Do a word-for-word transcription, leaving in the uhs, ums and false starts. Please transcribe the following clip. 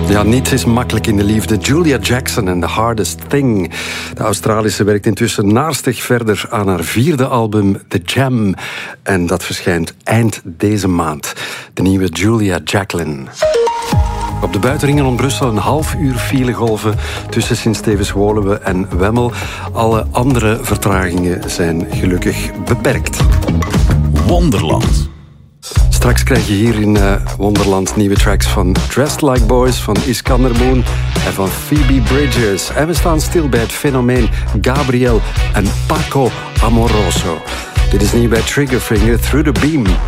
Ja, niets is makkelijk in de liefde. Julia Jackson en The Hardest Thing. De Australische werkt intussen naarstig verder aan haar vierde album The Jam. En dat verschijnt eind deze maand. De nieuwe Julia Jacqueline. Op de buitenringen rond Brussel een half uur filegolven tussen Sint-Stevens-Woluwe en Wemmel. Alle andere vertragingen zijn gelukkig beperkt. Wonderland. Straks krijg je hier in uh, Wonderland nieuwe tracks van Dressed Like Boys, van Iskander Moon en van Phoebe Bridgers. En we staan stil bij het fenomeen Gabriel en Paco Amoroso. Dit is nieuw bij Triggerfinger, Through the Beam.